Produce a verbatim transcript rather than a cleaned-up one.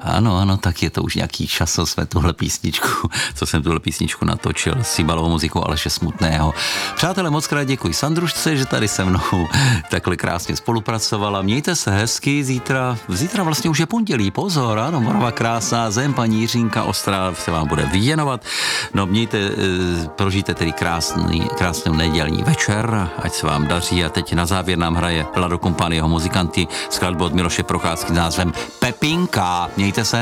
Ano, ano, tak je to už nějaký čas, co jsme tuhle písničku, co jsem tuhle písničku natočil s cíbalovou muzikou Aleše Smutného. Přátelé, moc krát děkuji Sandrušce, že tady se mnou takhle krásně spolupracovala. Mějte se hezky, zítra, zítra vlastně už je pondělí, pozor, ano, Morava krásná zem, paní Jiřínka Ostrá se vám bude věnovat. No mějte, prožijte tedy krásný, krásný nedělní večer, ať se vám daří a teď na závěr nám hraje Lado Kompány, jeho muzikanti, skladbu od Miloše Procházky s názvem Pepinka. Mějte se